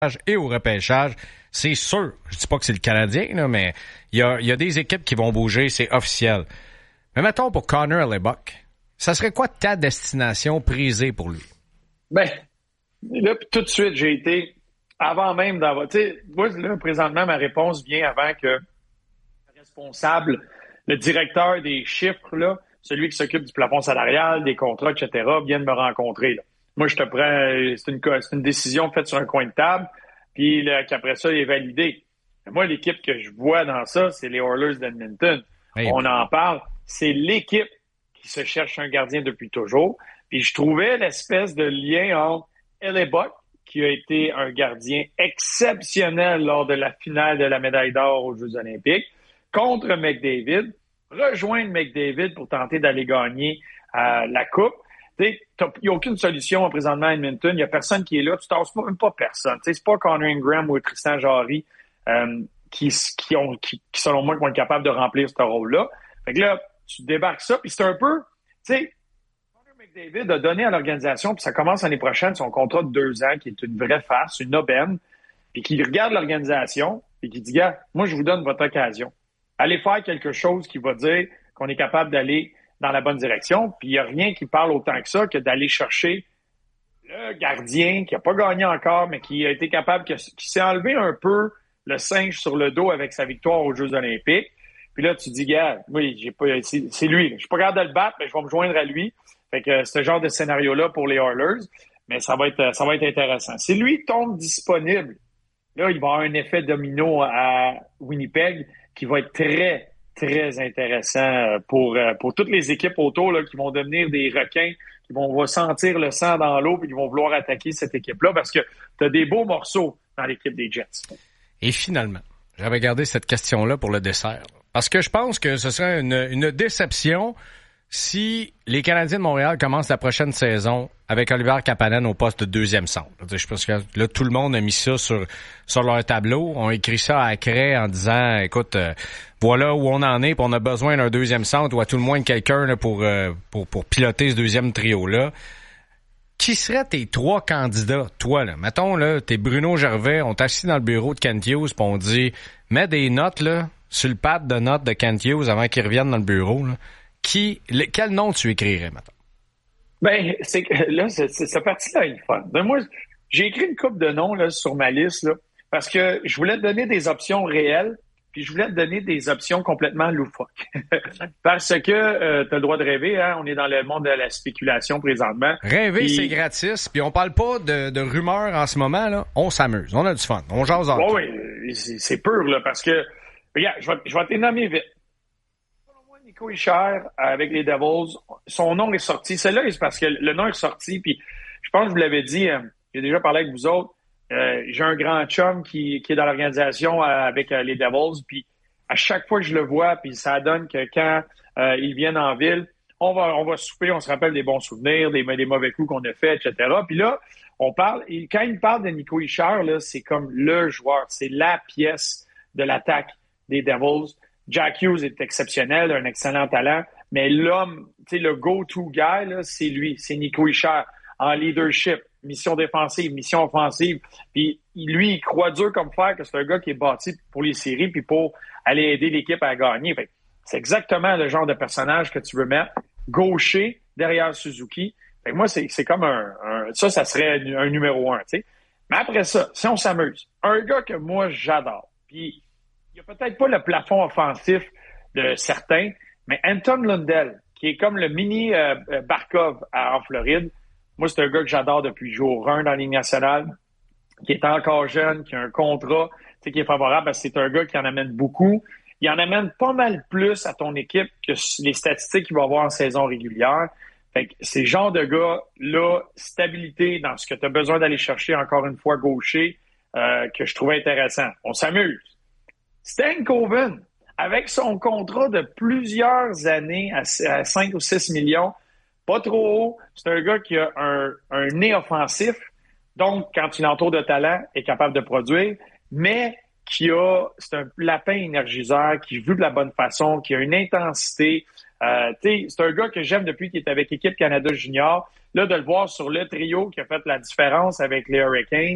et au repêchage. C'est sûr, je dis pas que c'est le Canadien, là, mais il y a des équipes qui vont bouger, c'est officiel. Mais mettons pour Connor Hellebuyck, ça serait quoi ta destination prisée pour lui? Ben, là, tout de suite, j'ai été, avant même d'avoir, tu sais, moi, là, présentement, ma réponse vient avant que le responsable, le directeur des chiffres, là, celui qui s'occupe du plafond salarial, des contrats, etc., vienne me rencontrer, là. Moi, je te prends, c'est une décision faite sur un coin de table, puis qu'après ça, il est validé. Moi, l'équipe que je vois dans ça, c'est les Oilers d'Edmonton. Hey, on en parle. C'est l'équipe qui se cherche un gardien depuis toujours. Puis je trouvais l'espèce de lien entre Hellebuyck, qui a été un gardien exceptionnel lors de la finale de la médaille d'or aux Jeux olympiques, contre McDavid, rejoindre McDavid pour tenter d'aller gagner la Coupe. Il n'y a aucune solution présentement à Edmonton. Il n'y a personne qui est là. Tu ne tasses même pas personne. T'sais, c'est pas Connor Ingram ou Tristan Jarry qui, selon moi, vont être capables de remplir ce rôle-là. Fait que là, tu débarques ça, puis c'est un peu, tu sais, Connor McDavid a donné à l'organisation, puis ça commence l'année prochaine, son contrat de 2 ans, qui est une vraie farce, une aubaine, puis qui regarde l'organisation, puis qui dit, gars, moi, je vous donne votre occasion. Allez faire quelque chose qui va dire qu'on est capable d'aller dans la bonne direction, puis il n'y a rien qui parle autant que ça que d'aller chercher le gardien qui n'a pas gagné encore, mais qui a été capable, qui s'est enlevé un peu le singe sur le dos avec sa victoire aux Jeux olympiques. Puis là, tu dis, gars, oui, c'est lui. Je suis pas capable de le battre, mais je vais me joindre à lui. Fait que ce genre de scénario-là pour les Oilers, mais ça va être intéressant. Si lui tombe disponible, là, il va y avoir un effet domino à Winnipeg qui va être très, très intéressant pour toutes les équipes autour là, qui vont devenir des requins, qui vont sentir le sang dans l'eau et qui vont vouloir attaquer cette équipe-là parce que tu as des beaux morceaux dans l'équipe des Jets. Et finalement, j'avais gardé cette question-là pour le dessert. Parce que je pense que ce serait une déception si les Canadiens de Montréal commencent la prochaine saison avec Olivier Kapanen au poste de deuxième centre. Je pense que là, tout le monde a mis ça sur leur tableau. On a écrit ça à craie en disant, écoute, voilà où on en est, puis on a besoin d'un deuxième centre ou à tout le moins quelqu'un là, pour piloter ce deuxième trio-là. Qui seraient tes 3 candidats, toi, là? Mettons, là, t'es Bruno Gervais, on t'assit dans le bureau de Kent Hughes, puis on dit, mets des notes, là, sur le pad de notes de Kent Hughes avant qu'il revienne dans le bureau, là. Quel nom tu écrirais, maintenant? Ben, cette partie-là est fun. Ben, moi, j'ai écrit une couple de noms, là, sur ma liste, là, parce que je voulais te donner des options réelles, puis je voulais te donner des options complètement loufoques. Parce que tu as le droit de rêver, hein? On est dans le monde de la spéculation présentement. Rêver, c'est gratis, puis on parle pas de rumeurs en ce moment, là. On s'amuse, on a du fun, on jase en tout. Oui, c'est pur, là, parce que, regarde, je vais te les nommer vite. Nico Hischier avec les Devils, son nom est sorti. Celle-là, c'est parce que le nom est sorti, puis je pense que je vous l'avais dit, j'ai déjà parlé avec vous autres, j'ai un grand chum qui est dans l'organisation avec les Devils, puis à chaque fois que je le vois, puis ça donne que quand ils viennent en ville, on va souper, on se rappelle des bons souvenirs, des mauvais coups qu'on a fait, etc. Puis là, on parle, et quand il parle de Nico Hischier, là, c'est comme le joueur, c'est la pièce de l'attaque des Devils. Jack Hughes est exceptionnel, un excellent talent, mais l'homme, tu sais, le go-to guy, là, c'est lui, c'est Nico Hischier, en leadership, mission défensive, mission offensive. Puis lui, il croit dur comme fer que c'est un gars qui est bâti pour les séries puis pour aller aider l'équipe à gagner. Fait que c'est exactement le genre de personnage que tu veux mettre, gaucher derrière Suzuki. Fait que moi, c'est comme ça serait un numéro 1, tu sais. Mais après ça, si on s'amuse, un gars que moi, j'adore, puis il n'y a peut-être pas le plafond offensif de certains, mais Anton Lundell, qui est comme le mini Barkov en Floride, moi, c'est un gars que j'adore depuis jour 1 dans la Ligue nationale, qui est encore jeune, qui a un contrat qui est favorable, parce que c'est un gars qui en amène beaucoup. Il en amène pas mal plus à ton équipe que les statistiques qu'il va avoir en saison régulière. Fait que ces genres de gars-là, stabilité dans ce que tu as besoin d'aller chercher, encore une fois, gaucher, que je trouvais intéressant. On s'amuse. Stan Coven, avec son contrat de plusieurs années à 5 ou 6 millions, pas trop haut, c'est un gars qui a un nez offensif, donc quand tu l'entoures de talent, est capable de produire, mais c'est un lapin énergiseur qui joue de la bonne façon, qui a une intensité. C'est un gars que j'aime depuis qu'il est avec l'équipe Canada Junior. Là, de le voir sur le trio qui a fait la différence avec les Hurricanes,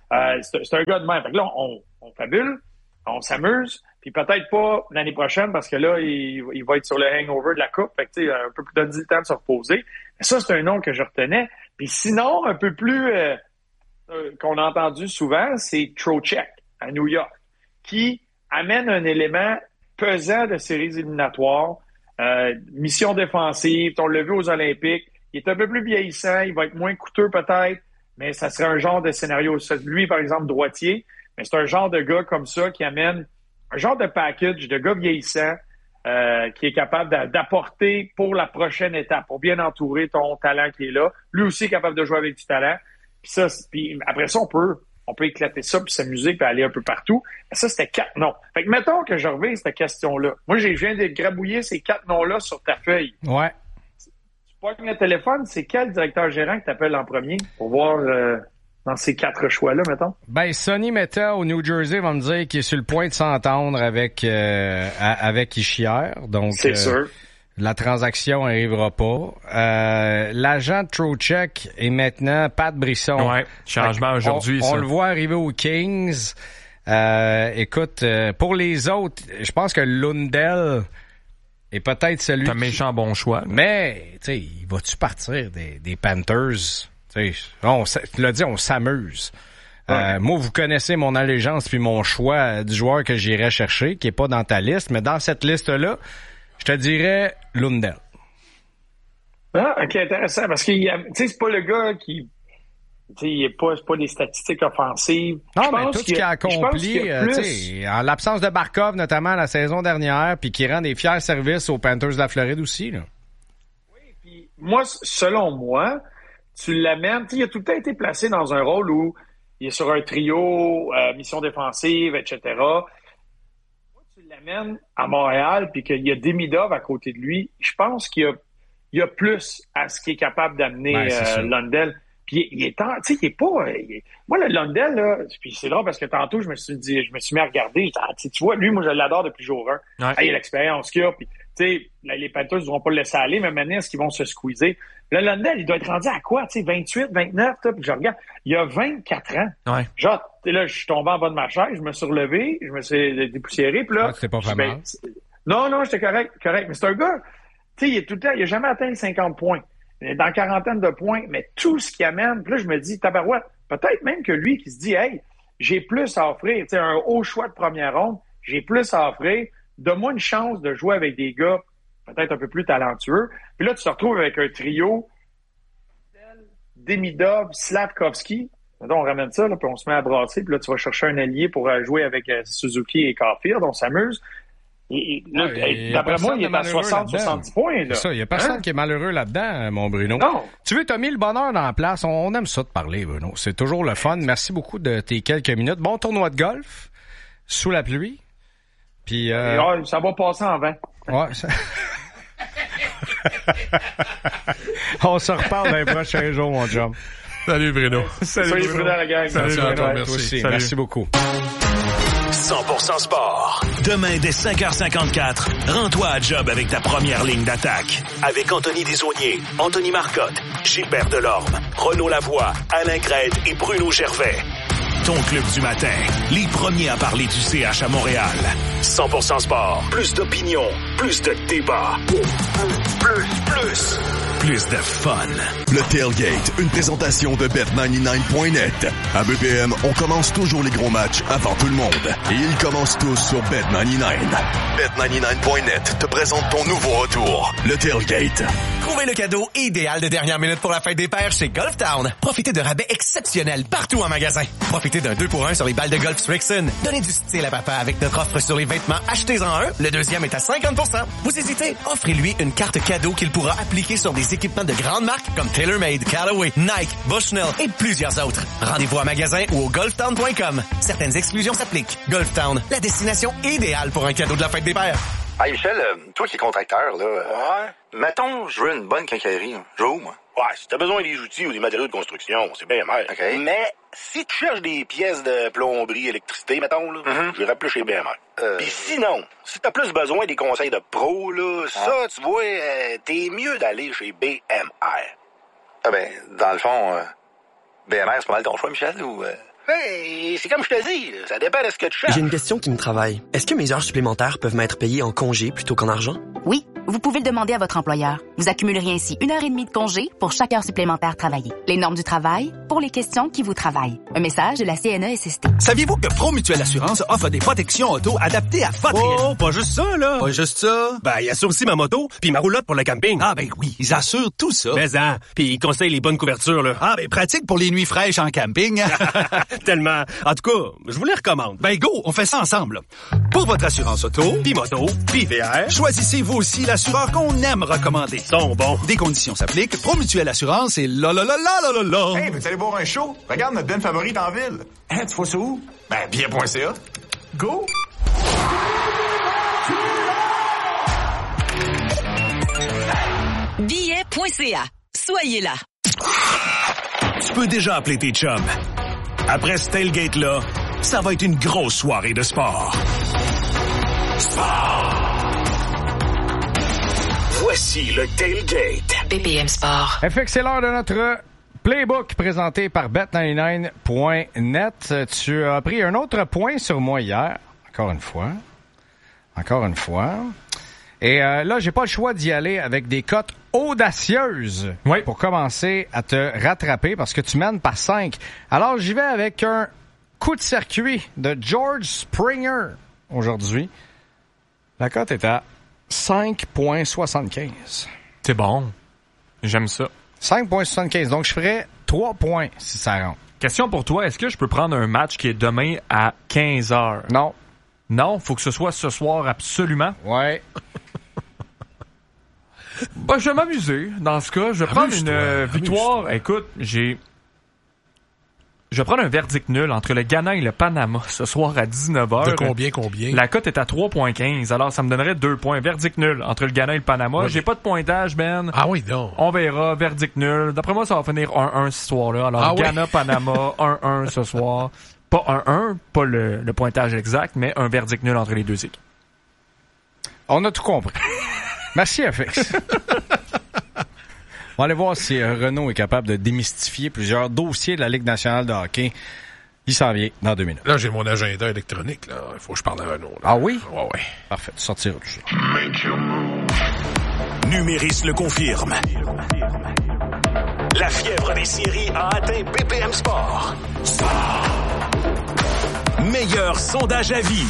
C'est un gars de même. Fait que là, on fabule, on s'amuse, puis peut-être pas l'année prochaine parce que là, il va être sur le hangover de la coupe. Fait que, tu sais, un peu plus donne le temps de se reposer. Mais ça, c'est un nom que je retenais. Puis sinon, un peu plus qu'on a entendu souvent, c'est Trocheck à New York, qui amène un élément pesant de séries éliminatoires, mission défensive, on l'a vu aux Olympiques, il est un peu plus vieillissant, il va être moins coûteux peut-être, mais ça serait un genre de scénario. Lui, par exemple, droitier, mais c'est un genre de gars comme ça qui amène un genre de package de gars vieillissants qui est capable d'apporter pour la prochaine étape, pour bien entourer ton talent qui est là. Lui aussi est capable de jouer avec du talent. Puis après ça, on peut éclater ça, puis s'amuser, puis aller un peu partout. Mais ça, c'était 4 noms. Fait que mettons que je reviens cette question-là. Moi, je viens de grabouiller ces 4 noms-là sur ta feuille. Ouais. Tu pognes le téléphone, c'est quel directeur gérant que tu appelles en premier pour voir dans ces 4 choix-là, mettons? Ben, Sonny Meta au New Jersey va me dire qu'il est sur le point de s'entendre avec Hischier. Donc, c'est sûr. La transaction n'arrivera pas. L'agent de Trocheck est maintenant Pat Brisson. Ouais, changement aujourd'hui. On le voit arriver aux Kings. Écoute, pour les autres, je pense que Lundell est peut-être celui C'est un méchant bon choix. Mais, tu sais, il va-tu partir des Panthers? Tu l'as dit, on s'amuse. Ouais. Moi, vous connaissez mon allégeance puis mon choix du joueur que j'irais chercher, qui est pas dans ta liste, mais dans cette liste-là, je te dirais Lundell. Ah, ok, intéressant, parce que c'est pas le gars qui, il est pas des statistiques offensives. Non, mais tout ce qu'il a accompli, en l'absence de Barkov, notamment la saison dernière, puis qui rend des fiers services aux Panthers de la Floride aussi, là. Oui, puis moi, selon moi, tu l'amènes, il a tout le temps été placé dans un rôle où il est sur un trio, mission défensive, etc. Tu l'amènes à Montréal puis qu'il y a Demidov à côté de lui, je pense qu'il y a plus à ce qu'il est capable d'amener Lundell. Puis il est pas... moi, le Lundell, là, puis c'est drôle parce que tantôt, je me suis mis à regarder. Tu vois, lui, moi, je l'adore depuis jour 1. Ouais. Il a l'expérience qu'il a. Puis, les Panthers ne vont pas le laisser aller, mais maintenant, est-ce qu'ils vont se squeezer? Le Lundell, il doit être rendu à quoi? 28, 29, puis je regarde. Il a 24 ans. Ouais. Genre, là, je suis tombé en bas de ma chaise, je me suis relevé, je me suis dépoussiéré, puis là... c'est pas mal. Non, j'étais correct. Mais c'est un gars, il a jamais atteint 50 points. Dans quarantaine de points, mais tout ce qu'il amène, puis là, je me dis, tabarouette, peut-être même que lui qui se dit, hey, j'ai plus à offrir, un haut choix de première ronde, j'ai plus à offrir, donne-moi une chance de jouer avec des gars peut-être un peu plus talentueux. Puis là, tu te retrouves avec un trio, Demidov, Slavkovski, on ramène ça, là, puis on se met à brasser, puis là, tu vas chercher un allié pour jouer avec Suzuki et Caulfield, on s'amuse. D'après moi, il est à 60-70 points. Là. C'est ça, il n'y a personne qui est malheureux là-dedans, mon Bruno. Non. Tu veux, t'as mis le bonheur dans la place. On aime ça de parler, Bruno. C'est toujours le fun. Merci beaucoup de tes quelques minutes. Bon tournoi de golf, sous la pluie. Puis, ça va passer en vent. Ouais. On se reparle dans les prochains jours, mon chum. Salut, Bruno. Salut, Bruno, la gang. Salut, merci. Merci beaucoup. 100% sport. Demain, dès 5h54, rends-toi à job avec ta première ligne d'attaque. Avec Anthony Desaulniers, Anthony Marcotte, Gilbert Delorme, Renaud Lavoie, Alain Crête et Bruno Gervais. Ton club du matin. Les premiers à parler du CH à Montréal. 100% sport. Plus d'opinion. Plus de débat. Plus de fun. Le Tailgate, une présentation de Bet99.net. À BPM, on commence toujours les gros matchs avant tout le monde. Et ils commencent tous sur Bet99. Bet99.net te présente ton nouveau retour, le Tailgate. Trouvez le cadeau idéal de dernière minute pour la fête des pères chez Golf Town. Profitez de rabais exceptionnels partout en magasin. Profitez d'un 2-pour-1 sur les balles de golf Strixon. Donnez du style à papa avec notre offre sur les vêtements. Achetez-en un. Le deuxième est à 50%. Vous hésitez? Offrez-lui une carte cadeau qu'il pourra appliquer sur des équipements de grandes marques comme TaylorMade, Callaway, Nike, Bushnell et plusieurs autres. Rendez-vous à magasin ou au golftown.com. Certaines exclusions s'appliquent. Golf Town, la destination idéale pour un cadeau de la fête des pères. Hey Michel, toi qui es contracteur, là, mettons, je veux une bonne quincaillerie. Je veux où, moi? Ouais, si t'as besoin des outils ou des matériaux de construction, c'est bien BMR. Okay. Mais si tu cherches des pièces de plomberie, électricité, mettons, là, j'irais plus chez BMR. Puis sinon, si t'as plus besoin des conseils de pro, là, ça, tu vois, t'es mieux d'aller chez BMR. Ah ben, dans le fond, BMR, c'est pas mal ton choix, Michel, ou... Hey, c'est comme je te dis, ça dépend de ce que tu cherches. J'ai une question qui me travaille. Est-ce que mes heures supplémentaires peuvent m'être payées en congé plutôt qu'en argent? Oui, vous pouvez le demander à votre employeur. Vous accumuleriez ainsi 1h30 de congé pour chaque heure supplémentaire travaillée. Les normes du travail pour les questions qui vous travaillent. Un message de la CNESST. Saviez-vous que Promutuelle Assurance offre des protections auto adaptées à votre réalité? Oh, pas juste ça, là. Pas juste ça. Ben, ils assurent aussi ma moto puis ma roulotte pour le camping. Ah, ben oui, ils assurent tout ça. Mais hein, puis ils conseillent les bonnes couvertures, là. Ah, ben pratique pour les nuits fraîches en camping. Tellement. En tout cas, je vous les recommande. Ben go, on fait ça ensemble. Là. Pour votre assurance auto, Puis moto, puis VR. choisissez vous aussi l'assureur qu'on aime recommander. Ils sont bons. Des conditions s'appliquent. Promutuelle Assurance et là. Hey, veux-tu aller boire un show? Regarde notre band favorite en ville. Hein, tu vois ça où? Ben, billet.ca. Go! Billet.ca. Soyez là. Tu peux déjà appeler tes chums. Après ce tailgate-là, ça va être une grosse soirée de sport. Voici le tailgate. BPM Sport. FX, c'est l'heure de notre playbook présenté par Bet99.net. Tu as pris un autre point sur moi hier. Encore une fois. Et là, j'ai pas le choix d'y aller avec des cotes audacieuses pour commencer à te rattraper parce que tu mènes par 5. Alors, j'y vais avec un coup de circuit de George Springer aujourd'hui. La cote est à 5,75. C'est bon. J'aime ça. 5,75. Donc, je ferais 3 points si ça rentre. Question pour toi. Est-ce que je peux prendre un match qui est demain à 15h? Non. Non? Faut que ce soit ce soir absolument? Ouais. Ben, je vais m'amuser. Dans ce cas, je vais prendre une victoire. Écoute, je vais prendre un verdict nul entre le Ghana et le Panama ce soir à 19h. De combien? La cote est à 3,15. Alors, ça me donnerait 2 points. Verdict nul entre le Ghana et le Panama. Ouais, j'ai pas de pointage, Ben. Ah oui, non. On verra. Verdict nul. D'après moi, ça va finir 1-1 ce soir-là. Alors, Ghana, Panama, 1-1 ce soir. Pas 1-1, pas le pointage exact, mais un verdict nul entre les deux équipes. On a tout compris. Merci, FX. On va aller voir si Renaud est capable de démystifier plusieurs dossiers de la Ligue nationale de hockey. Il s'en vient dans 2 minutes. Là, j'ai mon agenda électronique. Là. Il faut que je parle à Renaud. Là. Ah oui? Ouais. Parfait. Tu sortiras tout ça. Numéris le confirme. La fièvre des séries a atteint BPM Sport. Meilleur sondage à vie.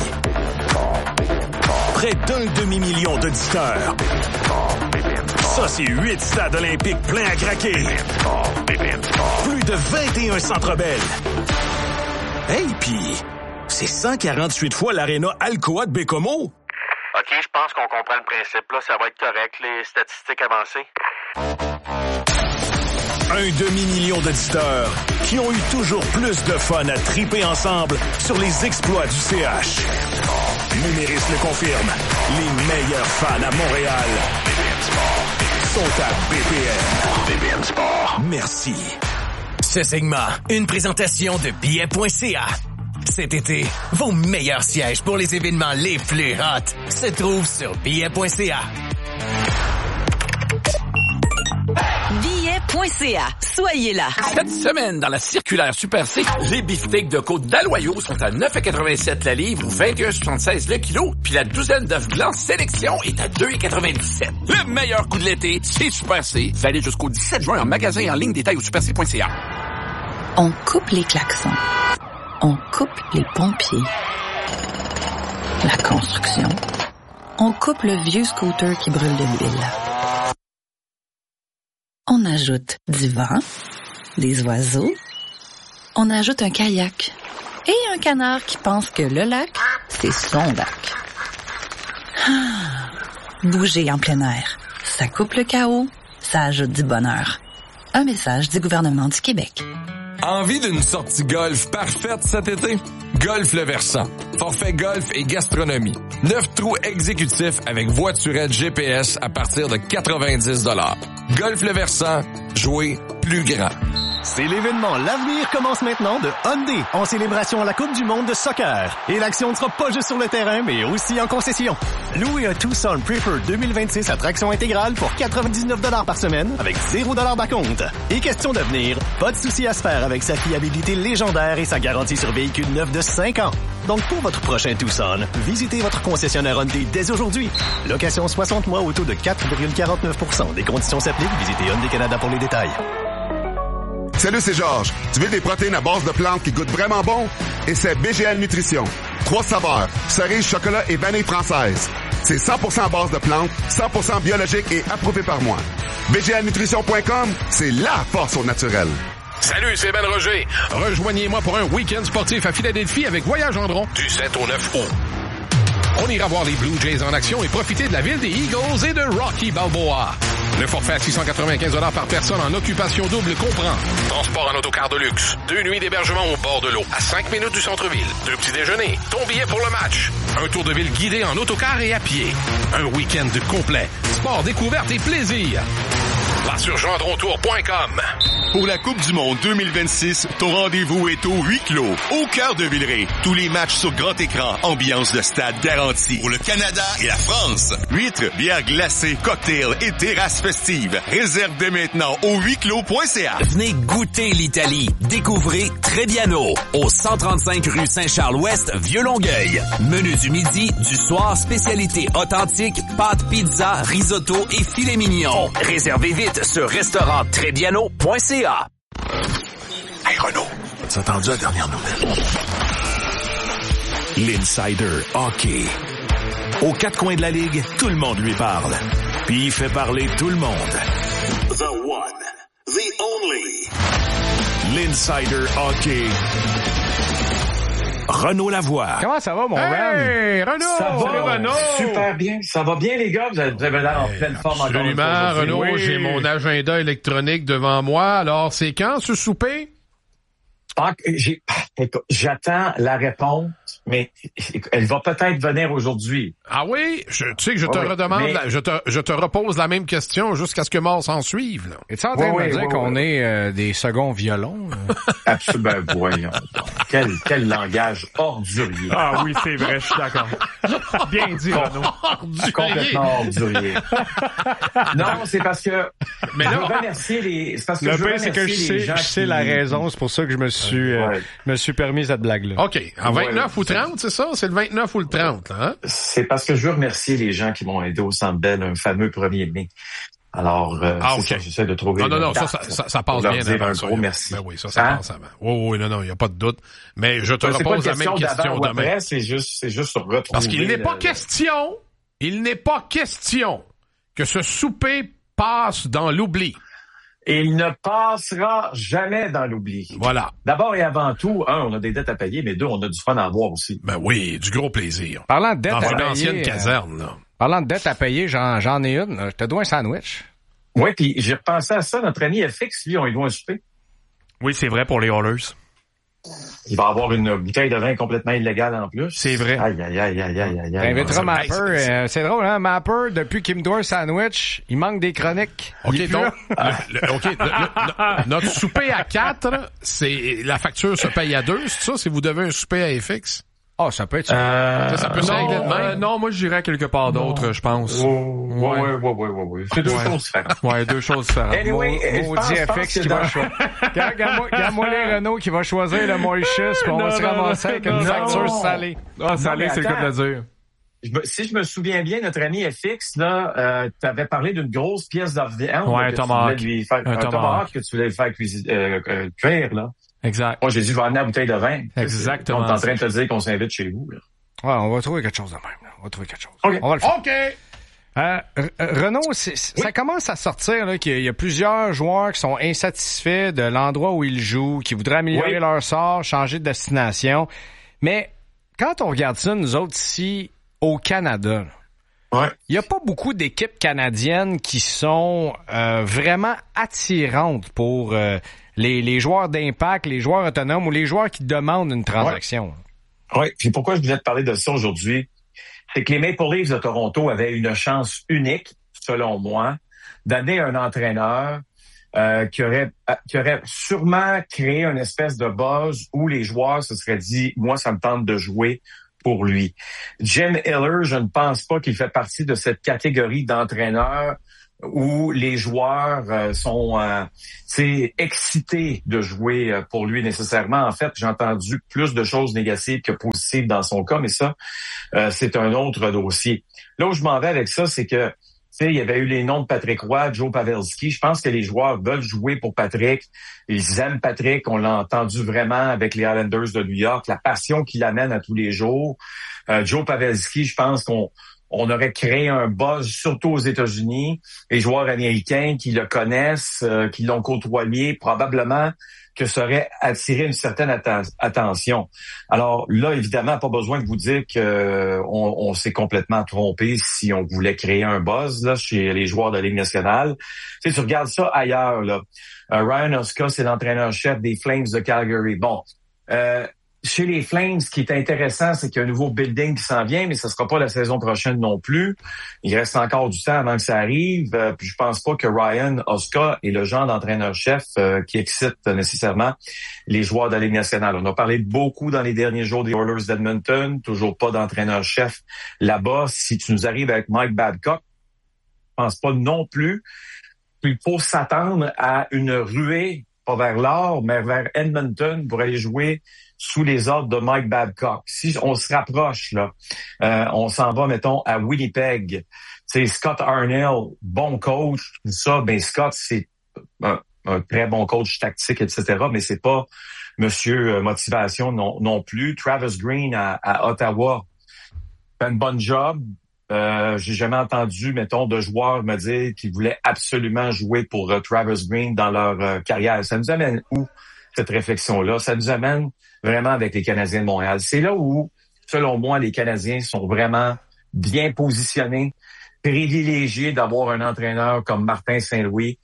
Près d'un demi-million d'auditeurs. Ça, c'est 8 stades olympiques pleins à craquer. Plus de 21 Centre Bell. Hey, pis c'est 148 fois l'aréna Alcoa de Bécomo. OK, je pense qu'on comprend le principe. Là, ça va être correct, les statistiques avancées. Un demi-million d'auditeurs qui ont eu toujours plus de fun à triper ensemble sur les exploits du CH. Numéris le confirme. Les meilleurs fans à Montréal sont à BPM. BPM Sport. Merci. Ce segment, une présentation de Billet.ca. Cet été, vos meilleurs sièges pour les événements les plus hot se trouvent sur Billet.ca. Billet.ca. Soyez là. Cette semaine, dans la circulaire Super C, les beefsteaks de côte d'Aloyau sont à 9,87 la livre ou 21,76 le kilo, puis la douzaine d'œufs blancs sélection est à 2,97. Le meilleur coup de l'été, c'est Super C. Valide jusqu'au 17 juin en magasin et en ligne, détail au superc.ca. On coupe les klaxons. On coupe les pompiers. La construction. On coupe le vieux scooter qui brûle de l'huile. On ajoute du vent, des oiseaux. On ajoute un kayak et un canard qui pense que le lac, c'est son lac. Bouger en plein air, ça coupe le chaos, ça ajoute du bonheur. Un message du gouvernement du Québec. Envie d'une sortie golf parfaite cet été? Golf Le Versant. Forfait golf et gastronomie. 9 trous exécutifs avec voiturette GPS à partir de 90 $. Golf Le Versant. Jouer plus grand. C'est l'événement L'avenir commence maintenant de Hyundai en célébration à la Coupe du monde de soccer. Et l'action ne sera pas juste sur le terrain, mais aussi en concession. Louez un Tucson Preferred 2026 à traction intégrale pour 99 $ par semaine avec 0 $ d'acompte. Et question d'avenir, pas de souci à se faire avec sa fiabilité légendaire et sa garantie sur véhicule neuf de 5 ans. Donc pour votre prochain Tucson, visitez votre concessionnaire Hyundai dès aujourd'hui. Location 60 mois au taux de 4,49 %. Des conditions s'appliquent. Visitez Hyundai Canada pour les détails. Salut, c'est Georges. Tu veux des protéines à base de plantes qui goûtent vraiment bon? Et c'est BGL Nutrition. 3 saveurs, cerise, chocolat et vanille française. C'est 100% à base de plantes, 100% biologique et approuvé par moi. BGLnutrition.com, c'est la force au naturel. Salut, c'est Ben Roger. Rejoignez-moi pour un week-end sportif à Philadelphie avec Voyage Gendron du 7 au 9 août. On ira voir les Blue Jays en action et profiter de la ville des Eagles et de Rocky Balboa. Le forfait à 695 $ par personne en occupation double comprend transport en autocar de luxe, 2 nuits d'hébergement au bord de l'eau, à 5 minutes du centre-ville, 2 petits déjeuners, ton billet pour le match, un tour de ville guidé en autocar et à pied, un week-end complet, sport, découverte et plaisir. Place sur gendrontour.com. Pour la Coupe du monde 2026, ton rendez-vous est au huis clos, au cœur de Villeray. Tous les matchs sur grand écran, ambiance de stade garantie. Pour le Canada et la France, huîtres, bières glacées, cocktails et terrasses festives. Réserve dès maintenant au huisclos.ca. Venez goûter l'Italie. Découvrez Trebbiano, au 135 rue Saint-Charles-Ouest, Vieux-Longueuil. Menu du midi, du soir, spécialité authentique, pâtes, pizza, risotto et filet mignon. Réservez vite sur restauranttrebbiano.ca. Hey Renaud, as-tu entendu la dernière nouvelle? L'Insider Hockey. Aux 4 coins de la Ligue, tout le monde lui parle. Puis il fait parler tout le monde. The one, the only. L'Insider Hockey. Renaud Lavoie. Comment ça va, mon Hey, Ren? Renaud! Ça va, Renaud! super bien. Ça va bien, les gars? Vous avez l'air en pleine forme encore Absolument, aujourd'hui. Renaud. Oui. J'ai mon agenda électronique devant moi. Alors, c'est quand ce souper? Écoute, j'attends la réponse, mais elle va peut-être venir aujourd'hui. Ah oui? Tu sais que je te Oui, redemande, mais- je te repose la même question jusqu'à ce que mort s'en suive. Là. Es-tu en train de me dire qu'on est des seconds violons? Absolument, voyons. Quel langage ordurier. Ah oui, c'est vrai, je suis d'accord. Bien dit, Renaud. Complètement ordurier. Non, c'est parce que Mais je là- veux remercier les... C'est parce que Le je veux pire, c'est que remercier les gens je sais qui- la raison. C'est pour ça que je me suis permis cette blague-là. OK. En 29 ou 30, c'est ça? C'est le 29 ou le 30, là, hein? C'est parce que je veux remercier les gens qui m'ont aidé au Centre Bell un fameux 1er mai. Alors, c'est OK. ça, j'essaie de trouver... Non, une ça date passe pour leur bien dire avant un ça. gros merci. Ben oui, ça Hein? passe avant. Oui, non, il n'y a pas de doute. Mais je te C'est pas repose une la même question question d'avant ou demain. après, c'est juste sur retrouver... Parce qu'il n'est pas question que ce souper passe dans l'oubli. Et il ne passera jamais dans l'oubli. Voilà. D'abord et avant tout, on a des dettes à payer, mais 2, on a du fun à avoir aussi. Ben oui, du gros plaisir. Parlant de dette Dans à une payer, ancienne caserne, là. Parlant de dette à payer, j'en ai une. Là. Je te dois un sandwich. Oui, puis j'ai repensé à ça. Notre ami FX, lui, on lui doit un souper. Oui, c'est vrai pour les Hallers. Il va avoir une bouteille de vin complètement illégale en plus. C'est vrai. Aïe. T'inviteras Mapper. C'est drôle, hein? Mapper, depuis qu'il me doit un sandwich, il manque des chroniques. OK, Il est plus donc, là. notre souper à 4, c'est la facture se paye à 2, c'est ça? Si vous devez un souper à FX? Ah, ça peut être ça peut se régler de même. Non, moi, j'irais quelque part d'autre, je pense. Oui. C'est deux choses différentes. Ouais, deux choses différentes. Anyway, Maudit je pense FX que qui va choisir. Regarde-moi les Renault qui va choisir le Mauritius, puis on va se ramasser avec une facture salée. Ah, salée, c'est le cas de le dire. Si je me souviens bien, notre ami FX, là, t'avais parlé d'une grosse pièce de viande. Ouais, que un tu tomahawk. voulais lui faire, un tomahawk que tu voulais lui faire cuire, là. Exact. Moi, j'ai dit, je vais amener la bouteille de vin. Exactement. On est en train de te dire qu'on s'invite chez vous, là. Ouais, on va trouver quelque chose de même. Là. On va trouver quelque chose. OK. On va le faire. OK! Renaud, ça commence à sortir là, qu'il y a plusieurs joueurs qui sont insatisfaits de l'endroit où ils jouent, qui voudraient améliorer leur sort, changer de destination. Mais quand on regarde ça, nous autres ici, au Canada, il n'y a pas beaucoup d'équipes canadiennes qui sont vraiment attirantes pour les joueurs d'impact, les joueurs autonomes ou les joueurs qui demandent une transaction. Oui, puis pourquoi je voulais te parler de ça aujourd'hui, c'est que les Maple Leafs de Toronto avaient une chance unique, selon moi, d'amener un entraîneur qui aurait sûrement créé une espèce de buzz où les joueurs se seraient dit, moi, ça me tente de jouer pour lui. Jim Hiller, je ne pense pas qu'il fait partie de cette catégorie d'entraîneurs où les joueurs sont excités de jouer pour lui nécessairement. En fait, j'ai entendu plus de choses négatives que positives dans son cas, mais ça, c'est un autre dossier. Là où je m'en vais avec ça, c'est que il y avait eu les noms de Patrick Roy, Joe Pavelski. Je pense que les joueurs veulent jouer pour Patrick. Ils aiment Patrick. On l'a entendu vraiment avec les Islanders de New York, la passion qu'il amène à tous les jours. Joe Pavelski, je pense qu'on aurait créé un buzz, surtout aux États-Unis. Les joueurs américains qui le connaissent, qui l'ont côtoyé, probablement que ça aurait attiré une certaine attention. Alors là, évidemment, pas besoin de vous dire que on s'est complètement trompé si on voulait créer un buzz là chez les joueurs de la Ligue nationale. Tu sais, tu regardes ça ailleurs là. Ryan Huska, c'est l'entraîneur-chef des Flames de Calgary. Bon, chez les Flames, ce qui est intéressant, c'est qu'il y a un nouveau building qui s'en vient, mais ce sera pas la saison prochaine non plus. Il reste encore du temps avant que ça arrive. Puis je pense pas que Ryan Huska est le genre d'entraîneur-chef qui excite nécessairement les joueurs de la Ligue nationale. On a parlé beaucoup dans les derniers jours des Oilers d'Edmonton, toujours pas d'entraîneur-chef là-bas. Si tu nous arrives avec Mike Babcock, je pense pas non plus qu'il faut s'attendre à une ruée, pas vers l'or, mais vers Edmonton pour aller jouer sous les ordres de Mike Babcock. Si on se rapproche, là, on s'en va, mettons, à Winnipeg. C'est Scott Arniel, bon coach, tout ça. Ben Scott, c'est un très bon coach tactique, etc., mais c'est pas monsieur motivation non plus. Travis Green à Ottawa fait une bonne job. J'ai jamais entendu, mettons, de joueurs me dire qu'ils voulaient absolument jouer pour Travis Green dans leur carrière. Ça nous amène où, cette réflexion-là? Ça nous amène vraiment avec les Canadiens de Montréal. C'est là où, selon moi, les Canadiens sont vraiment bien positionnés, privilégiés d'avoir un entraîneur comme Martin Saint-Louis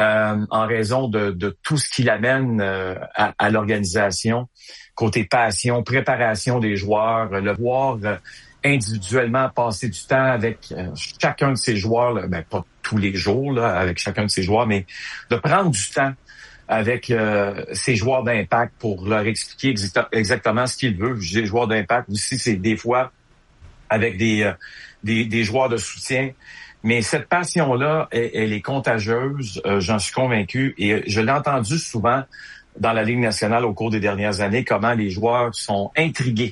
en raison de tout ce qu'il amène à l'organisation, côté passion, préparation des joueurs, le voir individuellement passer du temps avec chacun de ces joueurs, là, ben pas tous les jours là, avec chacun de ces joueurs, mais de prendre du temps avec ces joueurs d'impact pour leur expliquer exactement ce qu'ils veulent. Je dis joueurs d'impact aussi, c'est des fois avec des joueurs de soutien. Mais cette passion-là, elle est contagieuse, j'en suis convaincu. Et je l'ai entendu souvent dans la Ligue nationale au cours des dernières années, comment les joueurs sont intrigués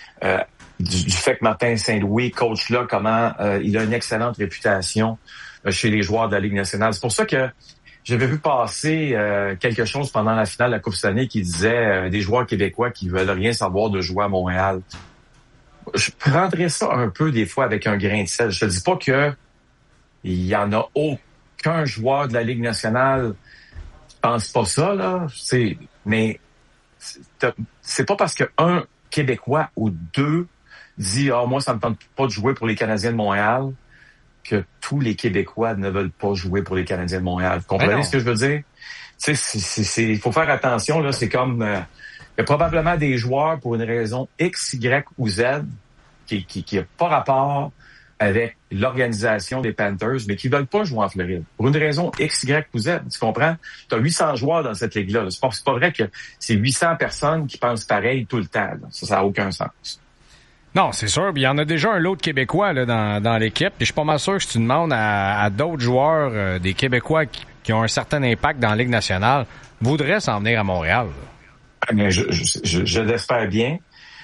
du fait que Martin Saint-Louis, coach là, comment il a une excellente réputation chez les joueurs de la Ligue nationale. C'est pour ça que j'avais vu passer quelque chose pendant la finale de la Coupe Stanley qui disait des joueurs québécois qui veulent rien savoir de jouer à Montréal. Je prendrais ça un peu des fois avec un grain de sel. Je te dis pas que il y en a aucun joueur de la Ligue nationale qui pense pas ça là. Mais c'est pas parce que un Québécois ou deux dit moi ça me tente pas de jouer pour les Canadiens de Montréal que tous les Québécois ne veulent pas jouer pour les Canadiens de Montréal. Vous comprenez ce que je veux dire? Tu sais, il faut faire attention, là. C'est comme, il y a probablement des joueurs pour une raison X, Y ou Z qui a pas rapport avec l'organisation des Panthers, mais qui veulent pas jouer en Floride. Pour une raison X, Y ou Z. Tu comprends? Tu as 800 joueurs dans cette ligue-là. C'est pas vrai que c'est 800 personnes qui pensent pareil tout le temps, là. Ça n'a aucun sens. Non, c'est sûr. Il y en a déjà un lot de Québécois là, dans l'équipe. Puis je suis pas mal sûr que si tu demandes à d'autres joueurs, des Québécois qui ont un certain impact dans la Ligue nationale, voudraient s'en venir à Montréal. Mais je l'espère bien.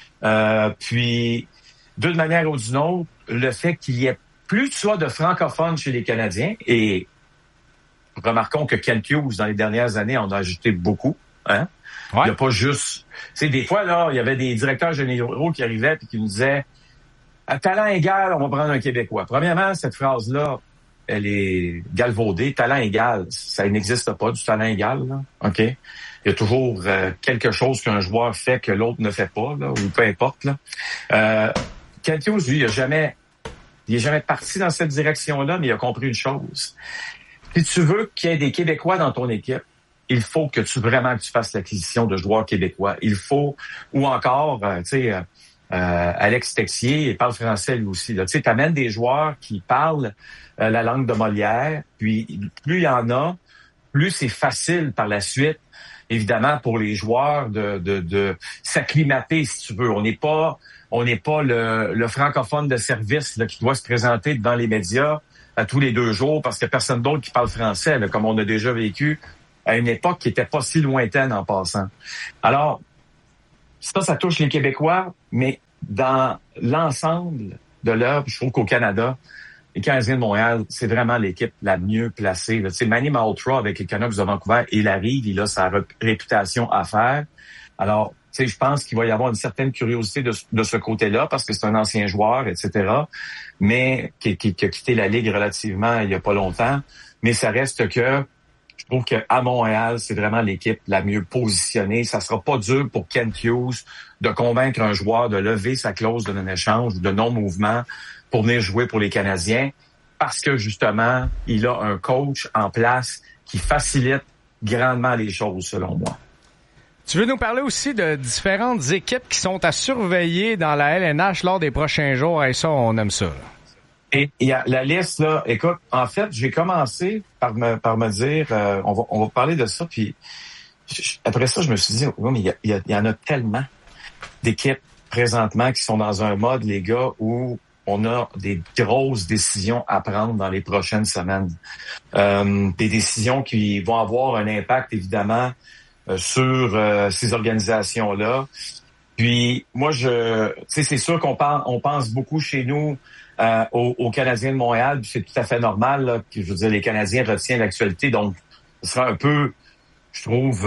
Puis, d'une manière ou d'une autre, le fait qu'il y ait plus de francophones chez les Canadiens, et remarquons que Kent Hughes, dans les dernières années, en a ajouté beaucoup. Hein? Ouais. Il n'y a pas juste... Tu sais, des fois, là, il y avait des directeurs généraux qui arrivaient et qui nous disaient « À talent égal, on va prendre un Québécois ». Premièrement, cette phrase-là, elle est galvaudée. Talent égal, ça n'existe pas, du talent égal, là. OK? Il y a toujours quelque chose qu'un joueur fait que l'autre ne fait pas, là, ou peu importe, là. Kent Hughes, lui, il est jamais parti dans cette direction-là, mais il a compris une chose. Si tu veux qu'il y ait des Québécois dans ton équipe, il faut que tu fasses l'acquisition de joueurs québécois. Il faut, ou encore, tu sais, Alex Texier, il parle français lui aussi. Tu sais, t'amènes des joueurs qui parlent la langue de Molière, puis plus il y en a, plus c'est facile par la suite, évidemment, pour les joueurs de s'acclimater, si tu veux. On n'est pas le francophone de service là, qui doit se présenter devant les médias à tous les 2 jours parce qu'il n'y a personne d'autre qui parle français, là, comme on a déjà vécu à une époque qui était pas si lointaine en passant. Alors, ça touche les Québécois, mais dans l'ensemble de l'œuvre, je trouve qu'au Canada, les Canadiens de Montréal, c'est vraiment l'équipe la mieux placée. Tu sais, Manny Malhotra avec les Canucks de Vancouver, il arrive, il a sa réputation à faire. Alors, tu sais, je pense qu'il va y avoir une certaine curiosité de ce côté-là parce que c'est un ancien joueur, etc. Mais qui a quitté la Ligue relativement il y a pas longtemps. Mais ça reste que je trouve qu'à Montréal, c'est vraiment l'équipe la mieux positionnée. Ça sera pas dur pour Kent Hughes de convaincre un joueur de lever sa clause de non-échange ou de non-mouvement pour venir jouer pour les Canadiens parce que, justement, il a un coach en place qui facilite grandement les choses, selon moi. Tu veux nous parler aussi de différentes équipes qui sont à surveiller dans la LNH lors des prochains jours? Et ça, on aime ça, là. Et il y a la liste, là, écoute, en fait, j'ai commencé par me dire, on va parler de ça, puis après ça, je me suis dit, oui, mais il y en a tellement d'équipes présentement qui sont dans un mode, les gars, où on a des grosses décisions à prendre dans les prochaines semaines. Des décisions qui vont avoir un impact, évidemment, sur ces organisations-là. Puis, moi, tu sais, c'est sûr on pense beaucoup chez nous aux Canadiens de Montréal, puis c'est tout à fait normal, là, que, je veux dire, les Canadiens retiennent l'actualité, donc ce sera un peu, je trouve,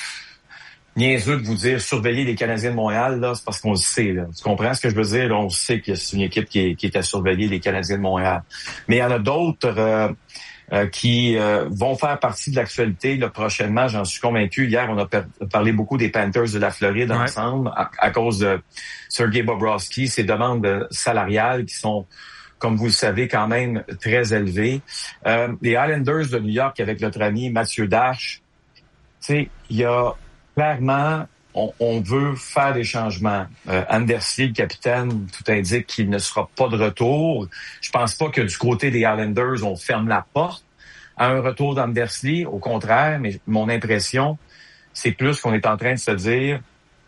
niaiseux de vous dire surveiller les Canadiens de Montréal, là, c'est parce qu'on le sait, là. Tu comprends ce que je veux dire? Là, on sait que c'est une équipe qui est à surveiller, les Canadiens de Montréal. Mais il y en a d'autres qui vont faire partie de l'actualité là, prochainement, j'en suis convaincu. Hier, on a parlé beaucoup des Panthers de la Floride ensemble à cause de Sergei Bobrovsky, ses demandes salariales qui sont, comme vous le savez, quand même très élevées. Les Islanders de New York avec notre ami Mathieu Dash, tu sais, il y a clairement, on veut faire des changements. Andersley, le capitaine, tout indique qu'il ne sera pas de retour. Je pense pas que du côté des Islanders, on ferme la porte à un retour d'Andersley. Au contraire, mais mon impression, c'est plus qu'on est en train de se dire,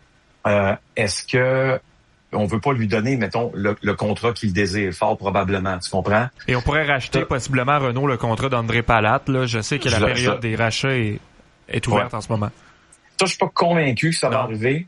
est-ce que on veut pas lui donner, mettons, le contrat qu'il désire, fort probablement, tu comprends? Et on pourrait racheter possiblement, Renaud, le contrat d'André Palat. Là. Je sais que la période des rachats est ouverte en ce moment. Ça, je suis pas convaincu que ça va arriver.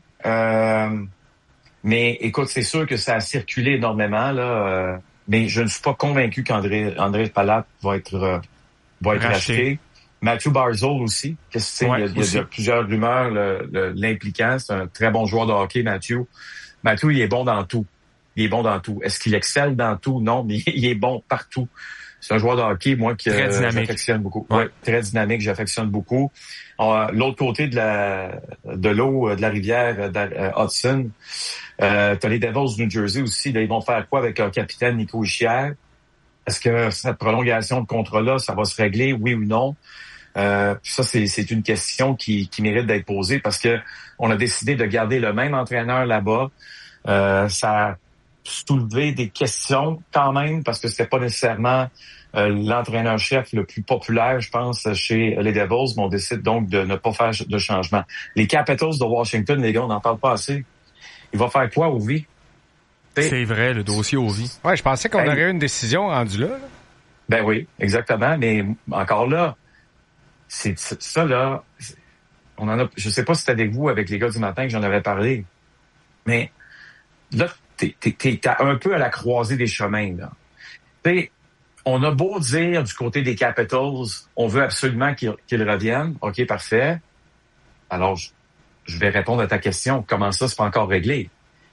Mais écoute, c'est sûr que ça a circulé énormément, là. Mais je ne suis pas convaincu qu'André Palat va être racheté. Matthew Barzal aussi. Il y a plusieurs rumeurs l'impliquant. C'est un très bon joueur de hockey, Matthew. Matthew, il est bon dans tout. Est-ce qu'il excelle dans tout? Non, mais il est bon partout. C'est un joueur de hockey, moi, que j'affectionne beaucoup. Ouais, très dynamique, j'affectionne beaucoup. L'autre côté de l'eau de la rivière Hudson, t'as les Devils du New Jersey aussi. Là, ils vont faire quoi avec leur capitaine Nico Hischier? Est-ce que cette prolongation de contrat-là, ça va se régler, oui ou non? Ça, c'est une question qui mérite d'être posée parce que on a décidé de garder le même entraîneur là-bas. Ça a soulevé des questions quand même parce que c'était pas nécessairement l'entraîneur-chef le plus populaire, je pense, chez les Devils, mais on décide donc de ne pas faire de changement. Les Capitals de Washington, les gars, on n'en parle pas assez. Il va faire quoi, Ovi? C'est vrai, le dossier Ovi. Ouais, je pensais qu'on aurait eu une décision rendue là. Ben oui, exactement, mais encore là, c'est ça, là, on en a, je sais pas si c'était avec vous, avec les gars du matin que j'en avais parlé, mais là, t'es un peu à la croisée des chemins, là. T'sais, on a beau dire du côté des Capitals, on veut absolument qu'ils reviennent. OK, parfait. Alors, je vais répondre à ta question. Comment ça, c'est pas encore réglé?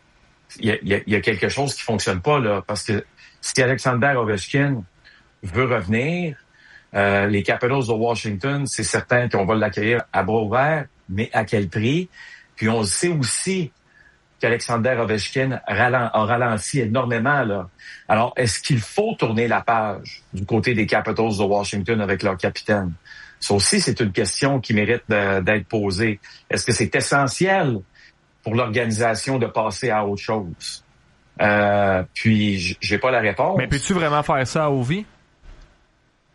Il y a quelque chose qui fonctionne pas, là, parce que si Alexander Ovechkin veut revenir, les Capitals de Washington, c'est certain qu'on va l'accueillir à bras ouverts, mais à quel prix? Puis on sait aussi qu'Alexander Ovechkin a ralenti énormément, là. Alors, est-ce qu'il faut tourner la page du côté des Capitals de Washington avec leur capitaine? Ça aussi, c'est une question qui mérite d'être posée. Est-ce que c'est essentiel pour l'organisation de passer à autre chose? Puis, j'ai pas la réponse. Mais peux-tu vraiment faire ça à Ovi?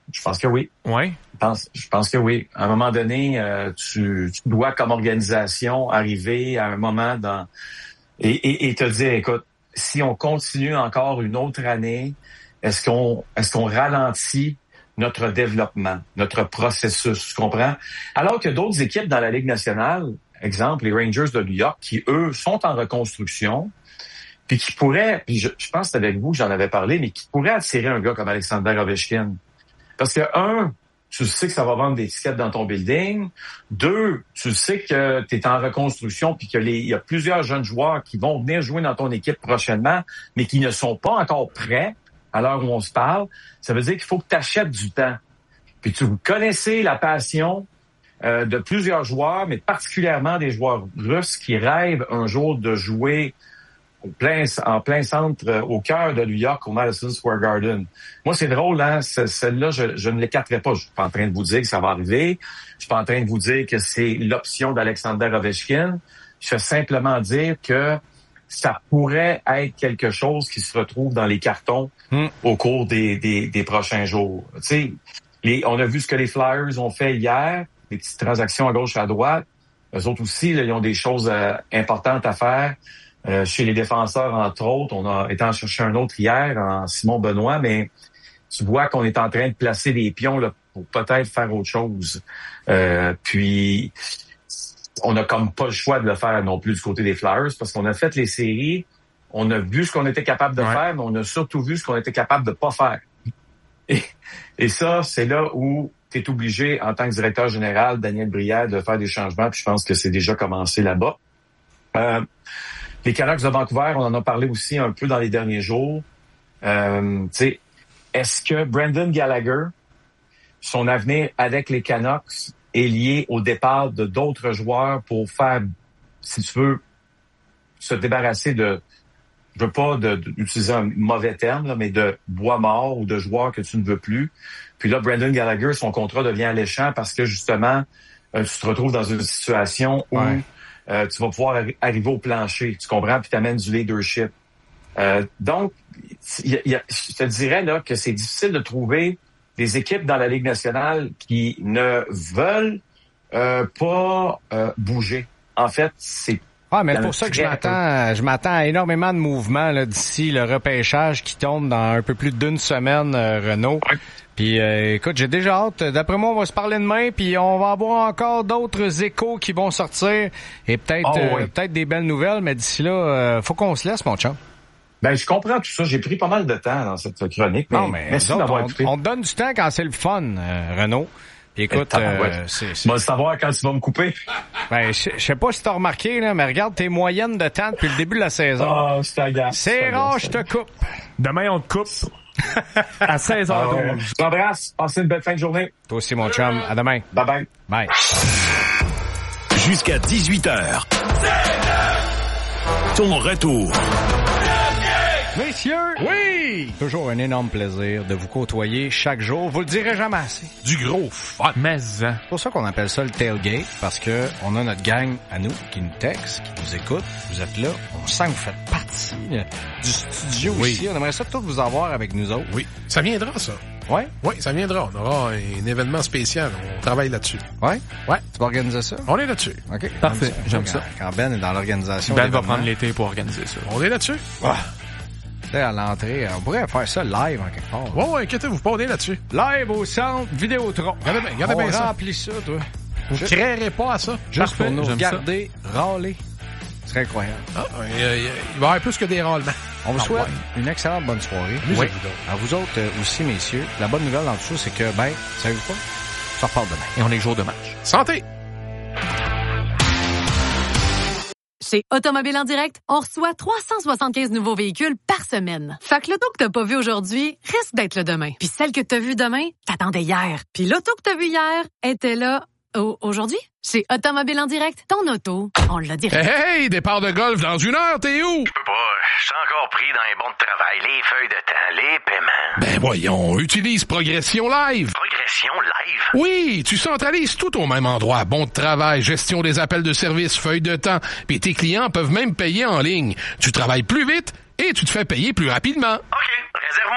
Je pense que oui. Oui. Je pense que oui. À un moment donné, tu dois, comme organisation, arriver à un moment et te dire, écoute, si on continue encore une autre année, est-ce qu'on ralentit notre développement, notre processus, tu comprends? Alors que d'autres équipes dans la Ligue nationale, exemple, les Rangers de New York, qui, eux, sont en reconstruction, puis qui pourraient, puis je pense que c'est avec vous que j'en avais parlé, mais qui pourraient attirer un gars comme Alexander Ovechkin. Parce que, tu sais que ça va vendre des tickets dans ton building. 2, tu sais que tu es en reconstruction puis qu'il y a plusieurs jeunes joueurs qui vont venir jouer dans ton équipe prochainement, mais qui ne sont pas encore prêts à l'heure où on se parle. Ça veut dire qu'il faut que tu achètes du temps. Puis vous connaissez la passion de plusieurs joueurs, mais particulièrement des joueurs russes qui rêvent un jour de jouer en plein centre, au cœur de New York, au Madison Square Garden. Moi, c'est drôle, hein? Celle-là, je ne l'écarterai pas. Je suis pas en train de vous dire que ça va arriver. Je suis pas en train de vous dire que c'est l'option d'Alexander Ovechkin. Je veux simplement dire que ça pourrait être quelque chose qui se retrouve dans les cartons au cours des prochains jours. Tu sais, on a vu ce que les Flyers ont fait hier, des petites transactions à gauche et à droite. Eux autres aussi, là, ils ont des choses importantes à faire. Chez les défenseurs, entre autres, on a été en chercher un autre hier, en Simon Benoît, mais tu vois qu'on est en train de placer des pions là, pour peut-être faire autre chose. Puis, on n'a comme pas le choix de le faire non plus du côté des Flyers, parce qu'on a fait les séries, on a vu ce qu'on était capable de faire, mais on a surtout vu ce qu'on était capable de pas faire. Et ça, c'est là où tu es obligé, en tant que directeur général, Daniel Brière, de faire des changements, puis je pense que c'est déjà commencé là-bas. Les Canucks de Vancouver, on en a parlé aussi un peu dans les derniers jours. Est-ce que Brendan Gallagher, son avenir avec les Canucks, est lié au départ de d'autres joueurs pour faire, si tu veux, se débarrasser de, je veux pas d'utiliser un mauvais terme, là, mais de bois mort ou de joueurs que tu ne veux plus. Puis là, Brendan Gallagher, son contrat devient alléchant parce que justement, tu te retrouves dans une situation où tu vas pouvoir arriver au plancher, tu comprends, puis t'amènes du leadership. Donc, je te dirais là que c'est difficile de trouver des équipes dans la Ligue nationale qui ne veulent pas bouger. En fait, c'est mais c'est pour ça que je m'attends à énormément de mouvements là, d'ici le repêchage qui tombe dans un peu plus d'une semaine, Renaud. Puis écoute, j'ai déjà hâte. D'après moi, on va se parler demain, puis on va avoir encore d'autres échos qui vont sortir et peut-être des belles nouvelles, mais d'ici là, faut qu'on se laisse, mon chum. Ben, je comprends tout ça. J'ai pris pas mal de temps dans cette chronique. Mais merci d'avoir écouté. On te donne du temps quand c'est le fun, Renaud. Puis écoute, tu vas savoir quand tu vas me couper. Ben, je sais pas si t'as remarqué, là, mais regarde tes moyennes de temps depuis le début de la saison. Je t'agace. C'est rare, je te coupe. Demain, on te coupe. À 16h12. Je t'embrasse. Passez une belle fin de journée. Toi aussi, mon chum. À demain. Bye-bye. Bye. Jusqu'à 18h. Ton retour. Messieurs! Oui! Toujours un énorme plaisir de vous côtoyer chaque jour. Vous le direz jamais assez. Du gros fun. Mais c'est pour ça qu'on appelle ça le tailgate, parce que on a notre gang à nous qui nous texte, qui nous écoute. Vous êtes là. On sent que vous faites partie du studio ici. On aimerait ça tous vous avoir avec nous autres. Oui. Ça viendra, ça. Oui? Oui, ça viendra. On aura un événement spécial. On travaille là-dessus. Oui? Ouais. Tu vas organiser ça? On est là-dessus. OK. Parfait. J'aime ça. Quand Ben est dans l'organisation. Ben va prendre l'été pour organiser ça. On est là-dessus. À l'entrée, on pourrait faire ça live en quelque part. Ouais, inquiétez-vous pas, on est là-dessus. Live au centre Vidéotron. Regardez bien ça. On remplit ça, toi. Vous ne créerez pas à ça. Juste pour nous regarder râler. Ce serait incroyable. Il va y avoir plus que des râlements. On vous souhaite une excellente bonne soirée. Oui. À vous autres aussi, messieurs. La bonne nouvelle dans tout ça, c'est que, savez-vous quoi? Ça repart demain. Et on est jour de match. Santé! Chez Automobile en direct, on reçoit 375 nouveaux véhicules par semaine. Fait que l'auto que t'as pas vue aujourd'hui risque d'être là demain. Puis celle que t'as vue demain, t'attendais hier. Puis l'auto que t'as vue hier était là aujourd'hui. Chez Automobile en direct, ton auto, on l'a direct. Hey, départ de golf dans 1 heure, t'es où? Je peux pas, je suis encore pris dans les bons de travail, les feuilles de temps, les paiements. Ben voyons, utilise Progression Live. Progression Live? Oui, tu centralises tout au même endroit. Bon de travail, gestion des appels de service, feuilles de temps, puis tes clients peuvent même payer en ligne. Tu travailles plus vite et tu te fais payer plus rapidement. OK, réserve-moi un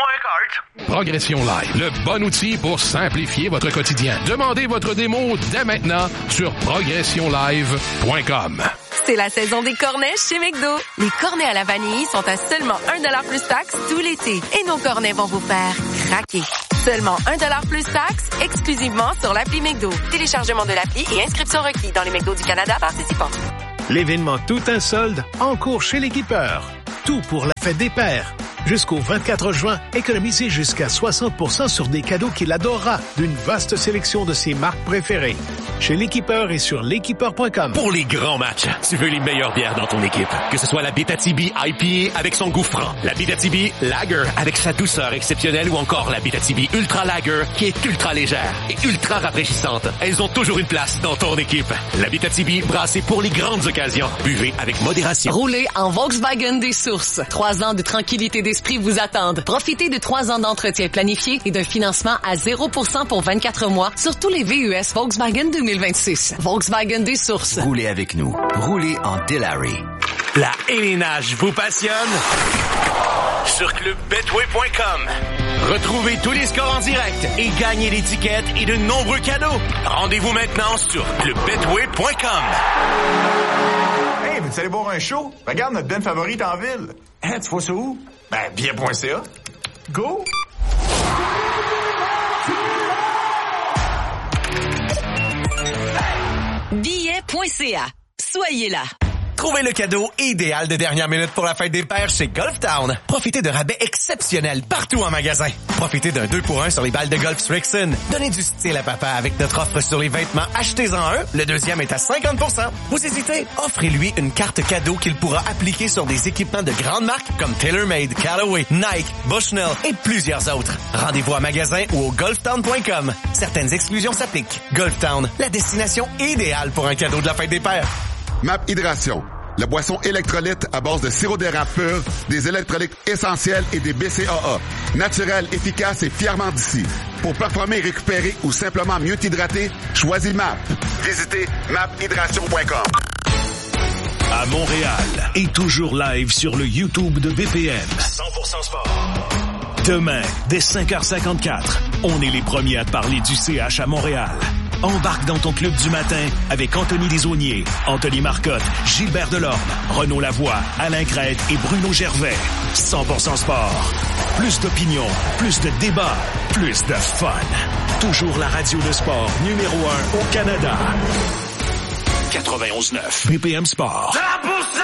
Progression Live, le bon outil pour simplifier votre quotidien. Demandez votre démo dès maintenant sur progressionlive.com. C'est la saison des cornets chez McDo. Les cornets à la vanille sont à seulement 1$ plus taxe tout l'été. Et nos cornets vont vous faire craquer. Seulement 1$ plus taxe, exclusivement sur l'appli McDo. Téléchargement de l'appli et inscription requis dans les McDo du Canada participants. L'événement Tout un solde en cours chez l'Équipeur. Tout pour la fête des pères. Jusqu'au 24 juin, économisez jusqu'à 60% sur des cadeaux qu'il adorera d'une vaste sélection de ses marques préférées. Chez l'Équipeur et sur l'équipeur.com. Pour les grands matchs, tu veux les meilleures bières dans ton équipe. Que ce soit la Abitibi IPA avec son goût franc, la Abitibi Lager avec sa douceur exceptionnelle ou encore la Abitibi Ultra Lager qui est ultra légère et ultra rafraîchissante. Elles ont toujours une place dans ton équipe. La Abitibi brassée pour les grandes occasions. Buvez avec modération. Roulez en Volkswagen des Sources. 3 ans de tranquillité d'esprit vous attendent. Profitez de 3 ans d'entretien planifié et d'un financement à 0% pour 24 mois sur tous les VUS Volkswagen 2026. Volkswagen des Sources. Roulez avec nous. Roulez en Delary. La élénage vous passionne? Sur clubbetway.com. Retrouvez tous les scores en direct et gagnez des tickets et de nombreux cadeaux. Rendez-vous maintenant sur clubbetway.com. Hey, veux-tu aller boire un show? Regarde notre den favorite en ville. Hein, tu vois ça où? Ben, bien.ca. Go! Billet.ca. Soyez là. Trouvez le cadeau idéal de dernière minute pour la fête des pères chez Golf Town. Profitez de rabais exceptionnels partout en magasin. Profitez d'un 2-pour-1 sur les balles de golf Strixon. Donnez du style à papa avec notre offre sur les vêtements. Achetez-en un, le deuxième est à 50%. Vous hésitez? Offrez-lui une carte cadeau qu'il pourra appliquer sur des équipements de grandes marques comme TaylorMade, Callaway, Nike, Bushnell et plusieurs autres. Rendez-vous à magasin ou au golftown.com. Certaines exclusions s'appliquent. Golf Town, la destination idéale pour un cadeau de la fête des pères. MAP Hydration, la boisson électrolyte à base de sirop d'érable pur, des électrolytes essentiels et des BCAA. Naturel, efficace et fièrement d'ici. Pour performer, récupérer ou simplement mieux t'hydrater, choisis MAP. Visitez maphydration.com. À Montréal et toujours live sur le YouTube de BPM. 100% sport. Demain, dès 5h54, on est les premiers à te parler du CH à Montréal. Embarque dans ton club du matin avec Anthony Desaulniers, Anthony Marcotte, Gilbert Delorme, Renaud Lavoie, Alain Crête et Bruno Gervais. 100% sport. Plus d'opinion, plus de débats, plus de fun. Toujours la radio de sport numéro 1 au Canada. 91.9 BPM Sport.